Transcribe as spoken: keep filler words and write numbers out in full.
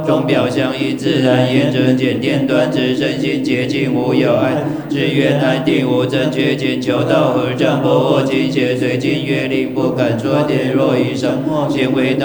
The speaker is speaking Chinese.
中表象因自然，言者简电断指身心洁净无有碍。只愿安定无正确见，求道合正，不惑倾斜，随经月令不敢说点，若以生末先为道。